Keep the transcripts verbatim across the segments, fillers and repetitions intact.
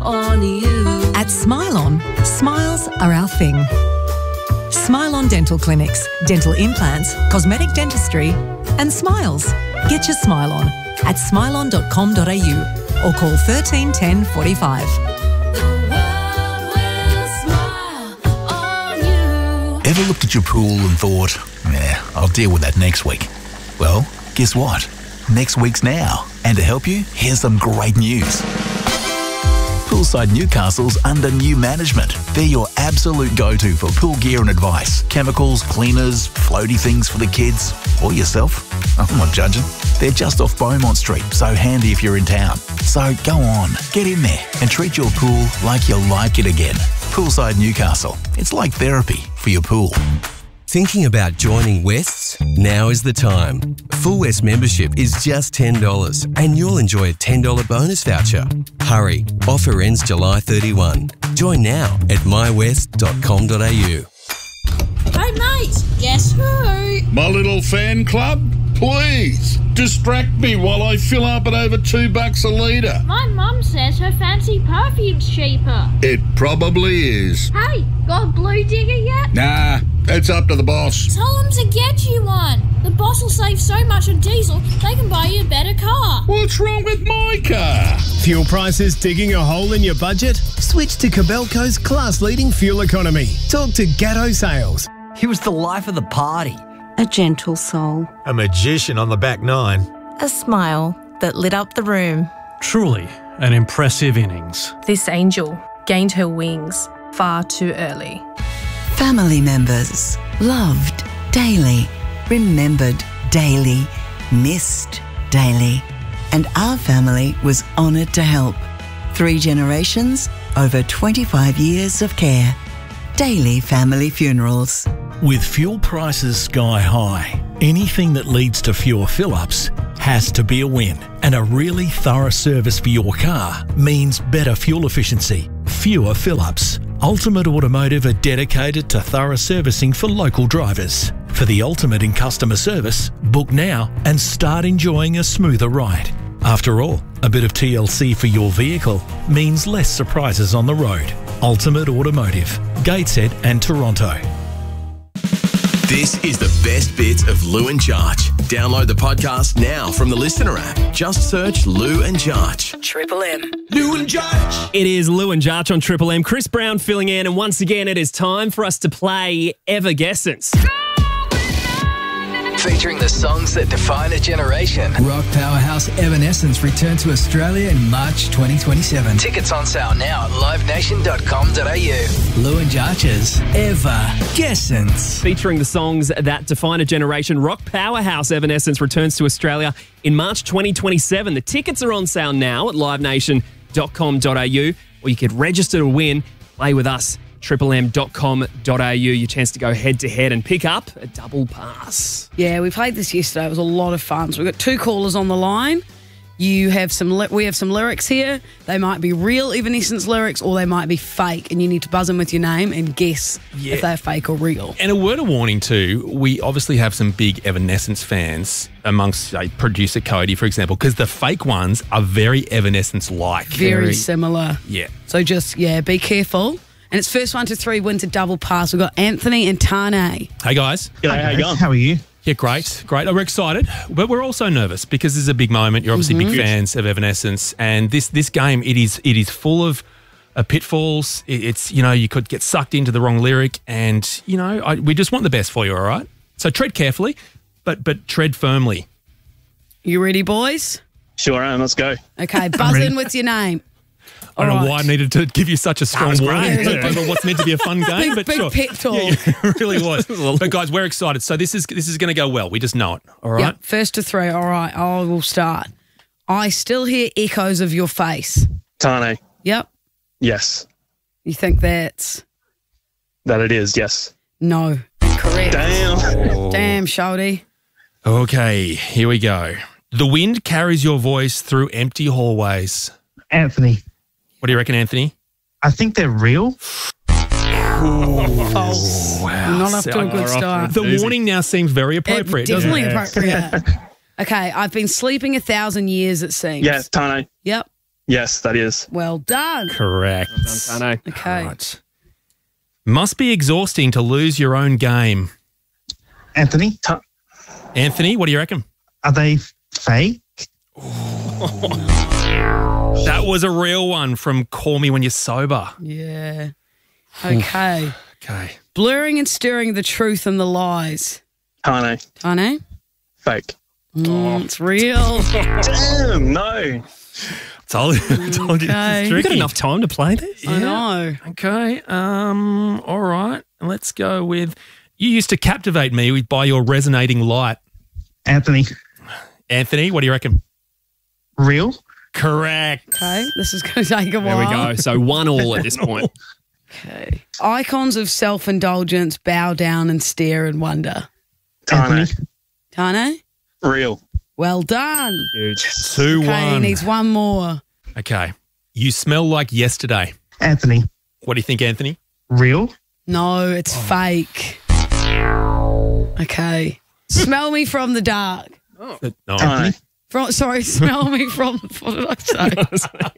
on you. At Smile On, smiles are our thing. Smile On Dental Clinics, dental implants, cosmetic dentistry and smiles. Get your smile on at smile on dot com dot a u or call thirteen ten forty-five. Ever looked at your pool and thought, yeah, I'll deal with that next week? Well, guess what? Next week's now. And to help you, here's some great news. Poolside Newcastle's under new management. They're your absolute go-to for pool gear and advice. Chemicals, cleaners, floaty things for the kids, or yourself. I'm not judging. They're just off Beaumont Street, so handy if you're in town. So go on, get in there and treat your pool like you like it again. Poolside Newcastle. It's like therapy for your pool. Thinking about joining Wests? Now is the time. Full West membership is just ten dollars and you'll enjoy a ten dollars bonus voucher. Hurry, offer ends July thirty-first. Join now at my west dot com dot a u. Hey mate, guess who? My little fan club? Please, distract me while I fill up at over two bucks a litre. My mum says her fancy perfume's cheaper. It probably is. Hey, got a blue digger yet? Nah, it's up to the boss. Tell them to get you one. The boss will save so much on diesel, they can buy you a better car. What's wrong with my car? Fuel prices digging a hole in your budget? Switch to Cabelco's class-leading fuel economy. Talk to Gatto Sales. He was the life of the party. A gentle soul. A magician on the back nine. A smile that lit up the room. Truly an impressive innings. This angel gained her wings far too early. Family members, loved daily, remembered daily, missed daily. And our family was honoured to help. Three generations, over twenty-five years of care. Daily Family Funerals. With fuel prices sky high, anything that leads to fewer fill-ups has to be a win. And a really thorough service for your car means better fuel efficiency, fewer fill-ups. Ultimate Automotive are dedicated to thorough servicing for local drivers. For the ultimate in customer service, book now and start enjoying a smoother ride. After all, a bit of T L C for your vehicle means less surprises on the road. Ultimate Automotive, Gateshead and Toronto. This is the best bits of Lou and Jarch. Download the podcast now from the Listener app. Just search Lou and Jarch. Triple M. Lou and Jarch. It is Lou and Jarch on Triple M. Chris Brown filling in, and once again it is time for us to play Everguessence. Featuring the songs that define a generation. Rock powerhouse Evanescence return to Australia in March twenty twenty-seven. Tickets on sale now at live nation dot com dot a u. Lou and Jarch's Everguessence. Featuring the songs that define a generation, rock powerhouse Evanescence returns to Australia in March twenty twenty-seven. The tickets are on sale now at live nation dot com dot a u, or you could register to win. Play with us. triple m dot com dot a u, your chance to go head-to-head and pick up a double pass. Yeah, we played this yesterday. It was a lot of fun. So we've got two callers on the line. You have some. Li- we have some lyrics here. They might be real Evanescence lyrics or they might be fake, and you need to buzz in with your name and guess Yeah. if they're fake or real. And a word of warning too, we obviously have some big Evanescence fans amongst, say, producer Cody, for example, because the fake ones are very Evanescence-like. Very, very similar. Yeah. So just, yeah, be careful. And it's first one to three wins a double pass. We've got Anthony and Tane. Hey, guys. G'day, how you going? How are you? Yeah, great, great. We're excited, but we're also nervous because this is a big moment. You're obviously Mm-hmm. big fans of Evanescence, and this this game it is it is full of uh, pitfalls. It, it's you know you could get sucked into the wrong lyric, and you know I, we just want the best for you. All right, so tread carefully, but but tread firmly. You ready, boys? Sure am. Let's go. Okay, buzz in with your name. I don't All know right. why I needed to give you such a strong was warning great. over what's meant to be a fun game, Big, but big sure. pep talk. Yeah, yeah, it really was. But guys, we're excited. So this is this is going to go well. We just know it. All right. Yep, first to three. All right, I will start. I still hear echoes of your face. Tane. Yep. Yes. You think that's... That it is, yes. No. Correct. Damn. Damn, Shody. Okay, here we go. The wind carries your voice through empty hallways. Anthony. What do you reckon, Anthony? I think they're real. False. Wow. Not off to a good start. The warning now seems very appropriate, doesn't Definitely it? appropriate. Okay, I've been sleeping a thousand years, it seems. Yes, Tane. Yep. Yes, that is. Well done. Correct. Well done, Tano. Okay. Right. Must be exhausting to lose your own game. Anthony, t- Anthony, what do you reckon? are they fake? That was a real one from Call Me When You're Sober. Yeah. Okay. Okay. Blurring and stirring the truth and the lies. Tane. Tane? Fake. Mm, it's real. Damn, no. Told, told you Okay. this is You've got tricky. enough time to play this? I know. Okay. Um. All right. Let's go with. You used to captivate me with by your resonating light. Anthony, Anthony, what do you reckon? real? Correct. Okay. This is going to take a There while. we go. So one all at this point. Okay. Icons of self-indulgence bow down and stare and wonder. Tane. Tane? Real. Well done. Huge. Two Okay, he one. needs one more. Okay. You smell like yesterday. Anthony, What do you think, Anthony? real? No, it's fake. Okay. Smell me from the dark. No. Tane. From, sorry, smell me from. What did I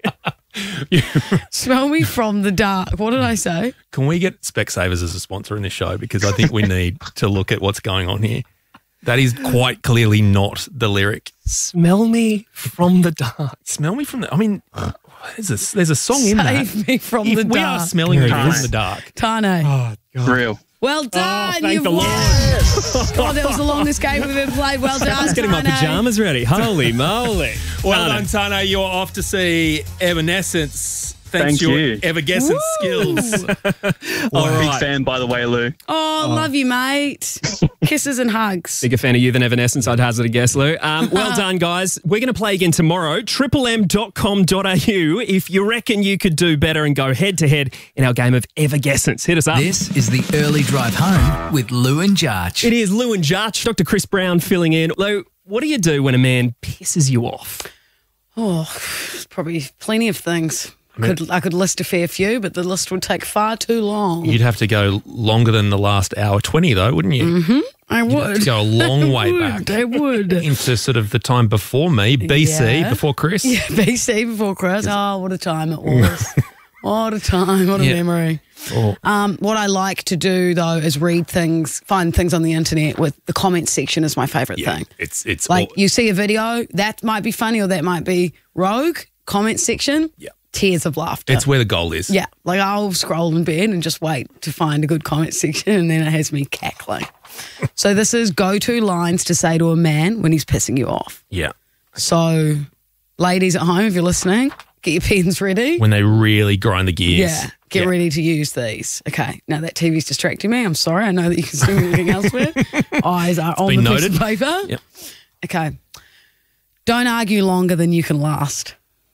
say? Smell me from the dark. What did I say? Can we get Specsavers as a sponsor in this show? Because I think we need to look at what's going on here. That is quite clearly not the lyric. Smell me from the dark. Smell me from the. I mean, there's a, there's a song in that. Save me from If the we dark. are smelling you Tane. from the dark. Tane. Oh, God. Real. Well done. thank You've the won. Lord. God, that was the longest game we've ever played. Well done. I was getting my Tane. pajamas ready. Holy moly. Well Tano. done, Tano. You're off to see Evanescence. Thanks Thank to your you. ever-guessing skills. Well, All big right. fan, by the way, Lou. Oh, love you, mate. Kisses and hugs. Bigger fan of you than Evanescence, I'd hazard a guess, Lou. Um, well done, guys. We're going to play again tomorrow. triple m dot com dot a u if you reckon you could do better and go head-to-head in our game of Everguessance. Hit us up. This is the early drive home with Lou and Jarch. It is Lou and Jarch. Doctor Chris Brown filling in. Lou, what do you do when a man pisses you off? Oh, probably plenty of things. Could, I could list a fair few, but the list would take far too long. You'd have to go longer than the last hour twenty, though, wouldn't you? Mm-hmm. I You'd have would. to go a long I way would, back. I would. Into sort of the time before me, B C, Yeah. before Chris. Yeah, B C before Chris. Oh, what a time it was. What a time. What a Yeah. memory. Oh. Um, what I like to do, though, is read things, find things on the internet with the comments section is my favourite Yeah, thing. it's it's Like, all- you see a video, that might be funny or that might be rogue, comment section, Yeah. tears of laughter. it's where the goal is. Yeah, like I'll scroll in bed and just wait to find a good comment section and then it has me cackling. So this is go-to lines to say to a man when he's pissing you off. Yeah. So ladies at home, if you're listening, get your pens ready. When they really grind the gears. Yeah, get Yeah. ready to use these. Okay, now that T V's distracting me. I'm sorry. I know that you can see me looking elsewhere. Eyes are on been the piece noted. of paper. Yep. Okay. Don't argue longer than you can last.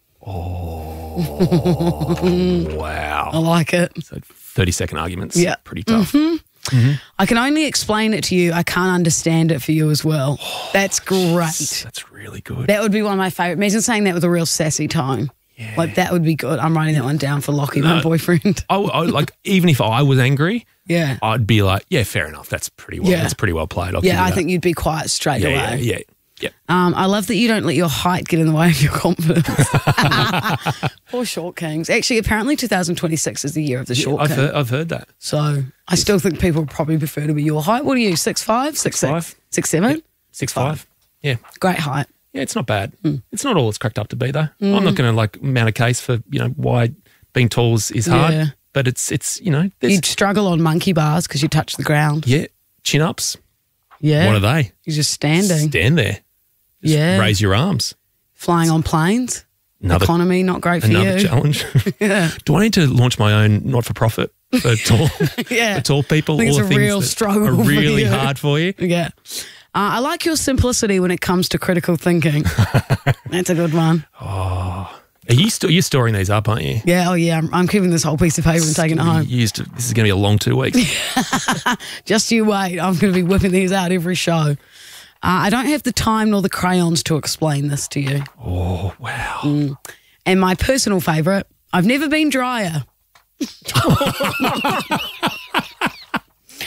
Wow. I like it. So thirty second arguments. Yeah. Pretty tough. Mhm. I can only explain it to you. I can't understand it for you as well. That's great. That's really good. That would be one of my favourite. Imagine saying that with a real sassy tone. Yeah. Like, that would be good. I'm writing that one down for Lockie, my No. boyfriend. I, I, like, even if I was angry, Yeah. I'd be like, yeah, fair enough. That's pretty well. Yeah. That's pretty well played. I'll give Yeah, you I that. think you'd be quiet straight yeah, away. yeah, yeah, yeah. Um, I love that you don't let your height get in the way of your confidence. Poor short kings. Actually, apparently two thousand twenty-six is the year of the short I've king. heard, I've heard that. So I still think people would probably prefer to be your height. What are you, six five, six six, five. six seven? Six five. Yeah. Great height. Yeah, it's not bad. Mm. It's not all it's cracked up to be, though. I'm not going to like mount a case for you know why being tall is, is hard, Yeah. but it's it's you know there's, You'd struggle on monkey bars because you touch the ground. yeah chin ups. Yeah. What are they? You're just standing. Stand there. Just Yeah. Raise your arms. Flying on planes. Another Economy, not great for another you. challenge. Yeah. Do I need to launch my own not for profit for tall Yeah. for tall people? I think all it's the a things real that struggle are for really you. hard for you. Yeah. Uh, I like your simplicity when it comes to critical thinking. That's a good one. Are you still you're storing these up, aren't you? Yeah, oh yeah, I'm, I'm keeping this whole piece of paper and taking it home. You used to, this is going to be a long two weeks. Just you wait. I'm going to be whipping these out every show. Uh, I don't have the time nor the crayons to explain this to you. Oh, wow. Mm. And my personal favourite, I've never been drier.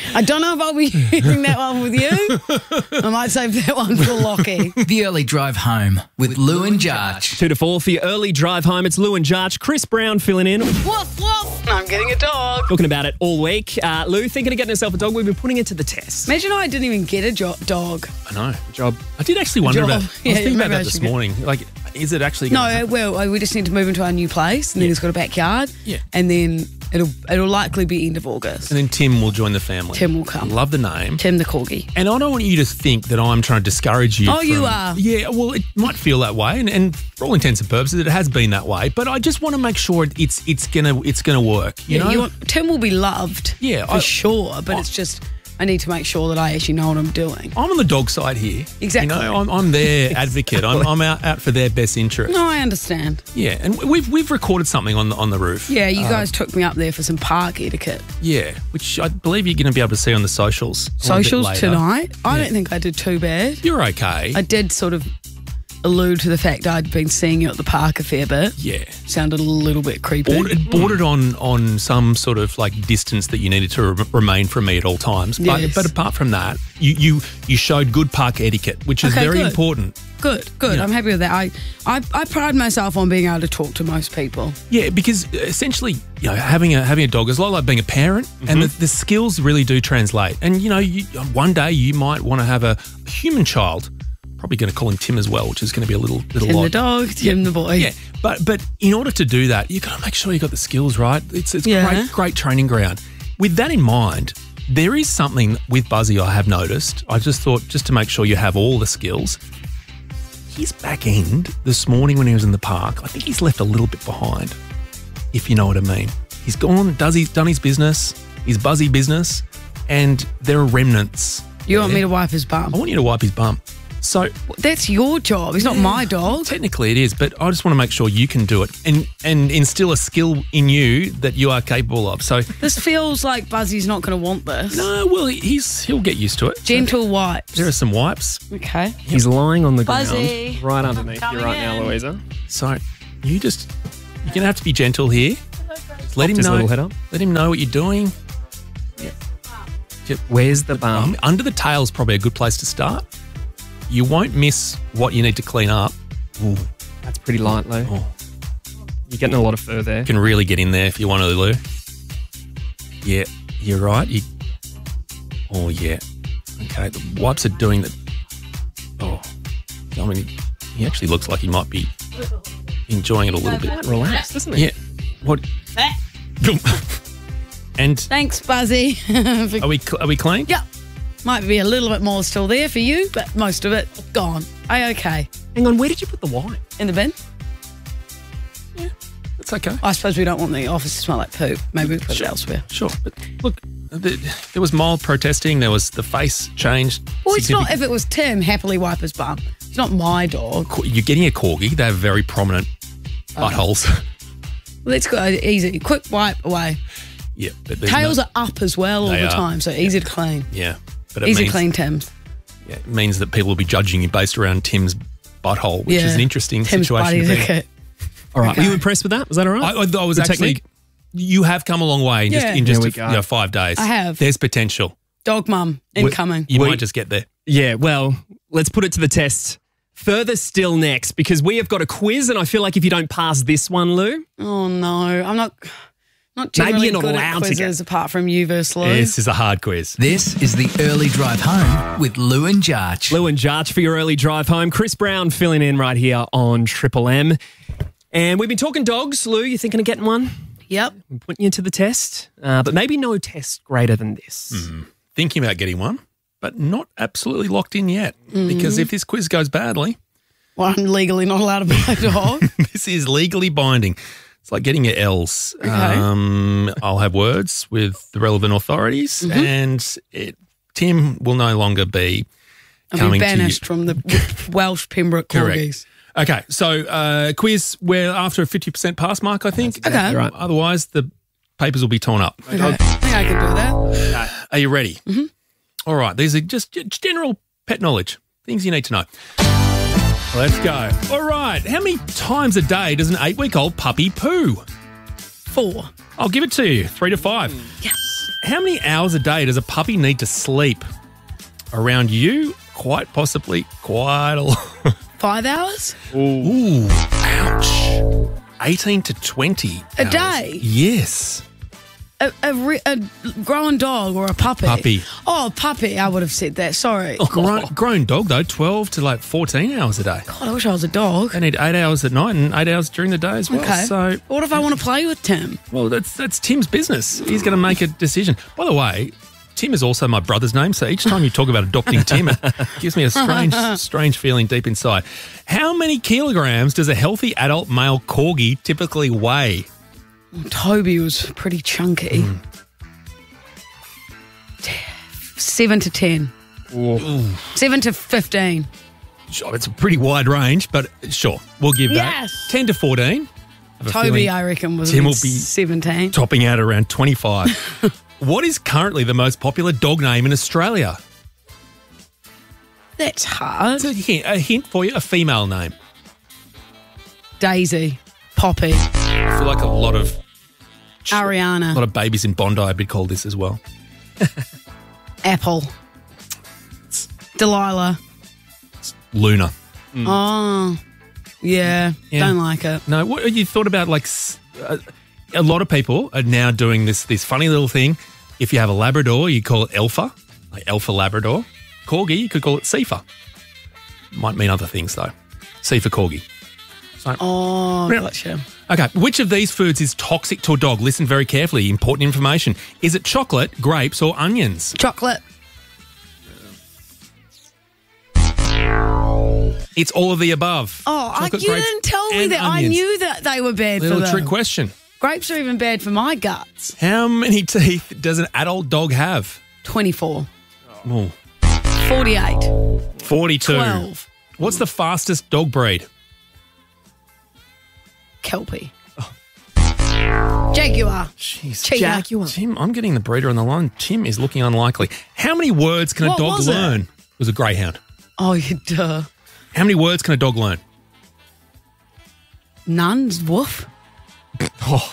I don't know if I'll be using that one with you. I might save that one for Lockie. The Early Drive Home with Lou and Jarch. Two to four for your early drive home. It's Lou and Jarch. Chris Brown filling in. Woof, woof. I'm getting a dog. Talking about it all week. Uh, Lou, thinking of getting herself a dog. We've been putting it to the test. Imagine I didn't even get a jo- dog. I know. Good job. I did actually wonder Job. about. I was Yeah, thinking about maybe I that this should get- morning. Like, is it actually? No, Gonna uh, well, we just need to move into our new place, and then it's got a backyard. Yeah. And then it'll it'll likely be end of August. And then Tim will join the family. Tim will come. I love the name. Tim the Corgi. And I don't want you to think that I'm trying to discourage you. Oh, you from- are. Yeah, well, it might feel that way, and, and for all intents and purposes, it has been that way. But I just want to make sure it's it's gonna it's gonna work. You yeah, know, you want, Tim will be loved. Yeah, for I- sure. But it's just I need to make sure that I actually know what I'm doing. I'm on the dog side here. Exactly. You know, I'm, I'm their advocate. I'm, I'm out, out for their best interest. No, I understand. Yeah, and we've we've recorded something on the on the roof. Yeah, you Uh, guys took me up there for some park etiquette. Yeah, which I believe you're going to be able to see on the socials. a little bit Socials later. tonight. I Yeah. don't think I did too bad. You're okay. I did sort of allude to the fact I'd been seeing you at the park a fair bit. Yeah. Sounded a little bit creepy. Bordered, bordered on on some sort of like distance that you needed to re- remain from me at all times. But Yes. but apart from that, you you you showed good park etiquette, which is Okay, very good. important. Good, good. Yeah. I'm happy with that. I, I, I pride myself on being able to talk to most people. Yeah, because essentially, you know, having a having a dog is a lot like being a parent, and the, the skills really do translate. And you know, you, one day you might want to have a human child. Probably going to call him Tim as well, which is going to be a little little Tim odd. the dog, Tim the boy. Yeah, but but in order to do that, you got to make sure you got the skills right. It's it's Yeah. great great training ground. With that in mind, there is something with Buzzy I have noticed. I just thought just to make sure you have all the skills. His back end this morning when he was in the park, I think he's left a little bit behind, if you know what I mean. He's gone, does he's done his business, his Buzzy business, and there are remnants. You want there. me to wipe his bum? I want you to wipe his bum. So That's your job. He's not my dog. technically it is, but I just want to make sure you can do it and and instill a skill in you that you are capable of. So This feels like Buzzy's not going to want this. no, well he's he'll get used to it. Gentle wipes. There are some wipes. Okay. He's lying on the Buzzy. ground right underneath you right now, in. Louisa. So you just you're gonna have to be gentle here. Just let him His know. little head up. Let him know what you're doing. Where's the bum? Um, under the tail's probably a good place to start. You won't miss what you need to clean up. Ooh, That's pretty light, Lou. oh, You're getting a lot of fur there. you can really get in there if you want to, Lou. Yeah, you're right. You, oh, yeah. Okay, the wipes are doing the. Oh, I mean, he actually looks like he might be enjoying it a little bit. Relaxed, isn't he? Yeah. What? And Thanks, Buzzy. are we cl- are we clean? Yeah. Might be a little bit more still there for you, but most of it gone. A-okay. Hang on, where did you put the wine? In the bin? It's okay. I suppose we don't want the office to smell like poop. Maybe we put Sure. it elsewhere. Sure, but look, the, there was mild protesting. There was the face changed. Well, it's not significant- if it was Tim, happily wipe his bum. It's not my dog. Co- You're getting a corgi. They have very prominent buttholes. Let's go easy. Quick wipe away. Yeah, but there's Tails no- are up as well all They the are. time, so easy to clean. Yeah, but it Easy means, to clean Tim's. Yeah, it means that people will be judging you based around Tim's butthole, which Yeah. is an interesting Tim's situation. body to be in. etiquette. All right. Okay. Were you impressed with that? Was that all right? I, I, I was Good actually. technique? You have come a long way in just Yeah. in just There a, we go. you know, five days. I have. There's potential. Dog mum, incoming. You We- might just get there. Yeah, well, let's put it to the test. Further still next, because we have got a quiz, and I feel like if you don't pass this one, Lou, Oh, no. I'm not not Maybe generally you're not good allowed at to get- quizzes apart from you versus Lou. This is a hard quiz. This is the Early Drive Home with Lou and Jarch. Lou and Jarch for your early drive home. Chris Brown filling in right here on Triple M. And we've been talking dogs. Lou, you thinking of getting one? Yep. I'm putting you to the test, uh, but maybe no test greater than this. Mm. Thinking about getting one, but not absolutely locked in yet. Because if this quiz goes badly, Well, I'm legally not allowed to buy a dog. this is legally binding. It's like getting your L's. Okay. Um, I'll have words with the relevant authorities, Mhm. and it, Tim will no longer be I'll coming be banished to you. from the Welsh Pembroke Correct. Corgis. Okay, so uh, quiz, we're after a fifty percent pass mark, I think. That's exactly right. Otherwise, the papers will be torn up. Okay. I think I can do that. Are you ready? Mm-hmm. All right, these are just g- general pet knowledge, things you need to know. Let's go. All right, how many times a day does an eight-week-old puppy poo? Four. I'll give it to you. Three to five. Yes. How many hours a day does a puppy need to sleep? Around you, quite possibly quite a lot. Five hours? Ooh. Ouch. eighteen to twenty A hours. day? Yes. A, a, re- a grown dog or a puppy? Puppy. Oh, puppy. I would have said that. Sorry. Oh, grown, grown dog, though, twelve to like fourteen hours a day. God, I wish I was a dog. They need eight hours at night and eight hours during the day as well. Okay. So, what if I want to play with Tim? well, that's that's Tim's business. He's going to make a decision. By the way, Tim is also my brother's name, so each time you talk about adopting Tim, it gives me a strange, strange feeling deep inside. How many kilograms does a healthy adult male corgi typically weigh? Toby was pretty chunky. Mm. Seven to ten. Ooh. Seven to fifteen. Sure, it's a pretty wide range, but sure, we'll give that. Yes. ten to fourteen. I have a Toby, feeling I reckon, was Tim will be seventeen. topping out around twenty-five. What is currently the most popular dog name in Australia? That's hard. A hint, a hint for you, a female name. Daisy. Poppy. I feel like a lot of Ariana. a lot of babies in Bondi would be called this as well. Apple. Delilah. Luna. Oh, yeah, Yeah. Don't like it. No, what you thought about? Like s- a, a lot of people are now doing this this funny little thing. If you have a Labrador, you call it Alpha, like Alpha Labrador. Corgi, you could call it Sifa. Might mean other things though. Sifa Corgi. So, Oh, Really? gotcha. okay, which of these foods is toxic to a dog? Listen very carefully. Important information. Is it chocolate, grapes, or onions? Chocolate. It's all of the above. Oh, I, Chocolate, you grapes, didn't tell me and that. I onions. knew that they were bad Little for them. trick question. Grapes are even bad for my guts. How many teeth does an adult dog have? twenty-four. Oh, forty-eight. forty-two. twelve. What's the fastest dog breed? Kelpie. Jaguar. Jeez. Cheetah. Jaguar. Tim, I'm getting the breeder on the line. Tim is looking unlikely. How many words can a What dog was it? learn? It was a greyhound. Oh, you duh. How many words can a dog learn? None. Woof. Oh.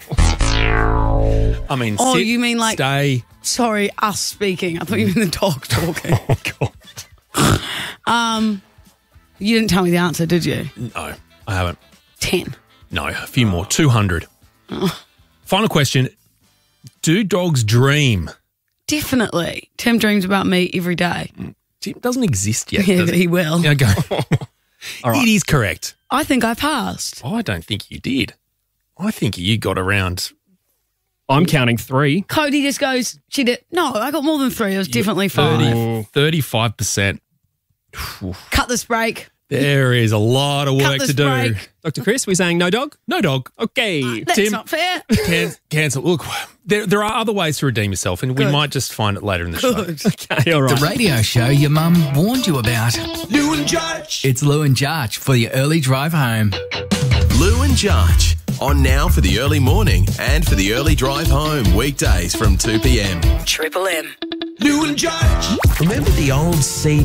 I mean, Oh, sit, you mean like- stay. Sorry, us speaking. I thought you meant the dog talking. Oh, God. Um, you didn't tell me the answer, did you? No, I haven't. Ten. No, a few more. two hundred. Oh. Final question. Do dogs dream? Definitely. Tim dreams about me every day. Tim doesn't exist yet. Yeah, does but he will. Yeah, go. All right. It is correct. I think I passed. I don't think you did. I think you got around. I'm counting three. Cody just goes, she did. No, I got more than three. It was definitely five. thirty, thirty-five percent. Cut this break. There is a lot of Cut work this to do. break. Doctor Chris, we're saying no dog? No dog. Okay. That's Tim- not fair. Can- cancel. Look, there, there are other ways to redeem yourself, and we Good. might just find it later in the show. Good. Okay, all right. The radio show your mum warned you about. Lou and Judge. It's Lou and Jarch for your early drive home. Lou and Judge. On now for the early morning and for the early drive home. Weekdays from two p.m. Triple M. Lou and Judge. Remember the old C